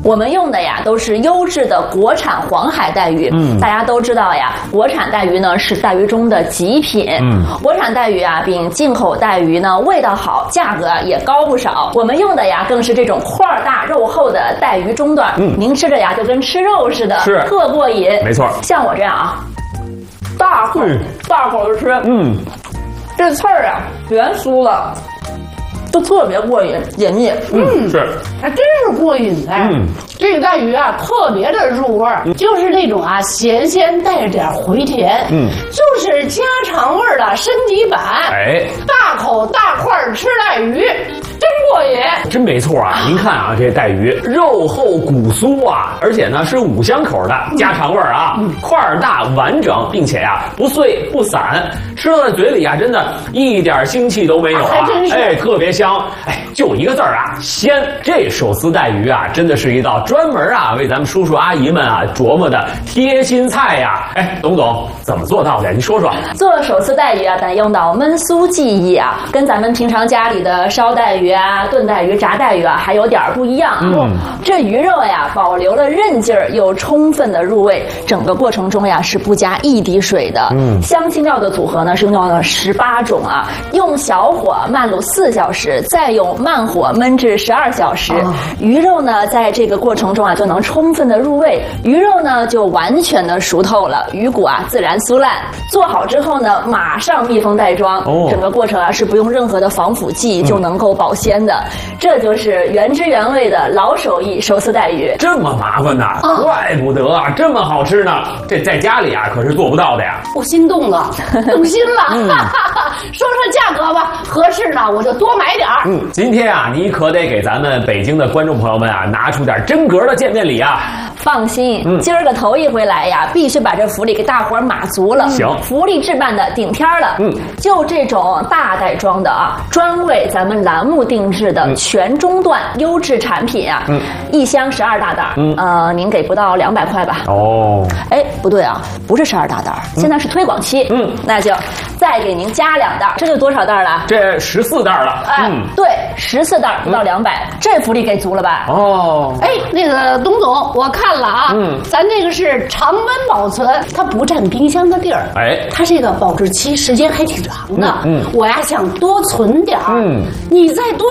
我们用的呀都是优质的国产黄海带鱼。大家都知道呀，国产带鱼呢是带鱼中的极品。国产带鱼啊比进口带鱼呢味道好，价格也高不少。我们用的呀更是这种块大肉厚的带鱼中段，您吃着呀就跟吃肉似的， 是特过瘾。 没错， 像我这样啊，大口的吃，这刺儿啊全酥了。就特别过瘾，解腻。 是， 还真是过瘾哎。这个带鱼啊，特别的入味儿，就是那种啊咸鲜带着点回甜，就是家常味儿的升级版。 哎， 大口大块吃带鱼，真过瘾。 真没错啊！您看啊，这带鱼肉厚骨酥啊，而且呢是5香口的家常味儿啊，块儿大完整，并且呀不碎不散，吃到嘴里啊真的一点腥气都没有啊， 还真是哎，特别香。哎，就一个字儿啊，鲜！这手撕带鱼啊，真的是一道专门啊为咱们叔叔阿姨们啊琢磨的贴心菜呀。哎，董总怎么做到的？您说说。 做手撕带鱼啊，得用到焖酥技艺啊，跟咱们平常家里的烧带鱼啊、炖带鱼、炸带鱼啊还有点不一样。这鱼肉呀保留了韧劲儿，又充分的入味，整个过程中呀是不加一滴水的。香辛料的组合呢是用到了18种啊，用小火慢卤4小时。再用慢火焖至12小时，鱼肉呢，在这个过程中啊，就能充分的入味，鱼肉呢就完全的熟透了，鱼骨啊自然酥烂。做好之后呢，马上密封袋装，整个过程啊是不用任何的防腐剂就能够保鲜的，这就是原汁原味的老手艺手撕带鱼。 这么麻烦呐，怪不得啊，这么好吃呢，这在家里啊可是做不到的呀。 我心动了，动心了。说说价格吧，合适呢我就多买点儿。 今天啊，你可得给咱们北京的观众朋友们啊，拿出点真格的见面礼啊！ 放心，今儿个头一回来呀，必须把这福利给大伙儿码足了。 行， 福利置办的顶天了。就这种大袋装的啊，专为咱们栏目定制的全中段优质产品啊，一箱12大袋，您给不到200块吧？ 哦， 哎，不对啊，不是12大袋，现在是推广期。那就再给您加2袋，这就多少袋了？ 这14袋了。 对，14袋不到200，这福利给足了吧？ 哦， 哎，那个董总，我看了啊，咱这个是常温保存，它不占冰箱的地儿， 哎， 它这个保质期时间还挺长的。我呀想多存点儿，你再多